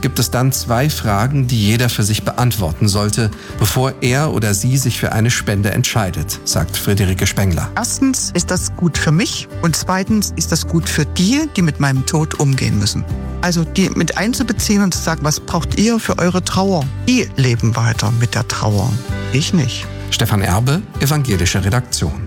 gibt es dann 2 Fragen, die jeder für sich beantworten sollte, bevor er oder sie sich für eine Spende entscheidet, sagt Friederike Spengler. Erstens, ist das gut für mich? Und zweitens, ist das gut für die mit meinem Tod umgehen müssen? Also die mit einzubeziehen und zu sagen, was braucht ihr für eure Trauer? Die leben weiter mit der Trauer, ich nicht. Stefan Erbe, Evangelische Redaktion.